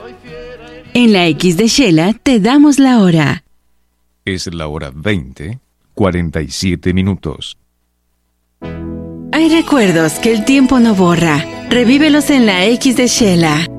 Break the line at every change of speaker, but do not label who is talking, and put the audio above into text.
En la X de Shela te damos la hora.
Es la hora 20:47.
Hay recuerdos que el tiempo no borra. Revívelos en la X de Shela.